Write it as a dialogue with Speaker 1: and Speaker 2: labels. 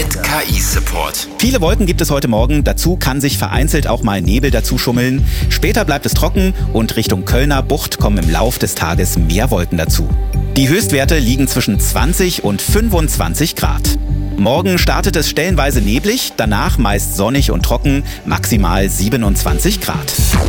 Speaker 1: mit KI-Support.
Speaker 2: Viele Wolken gibt es heute Morgen, dazu kann sich vereinzelt auch mal Nebel dazu schummeln. Später bleibt es trocken und Richtung Kölner Bucht kommen im Lauf des Tages mehr Wolken dazu. Die Höchstwerte liegen zwischen 20 und 25 Grad. Morgen startet es stellenweise neblig, danach meist sonnig und trocken, maximal 27 Grad.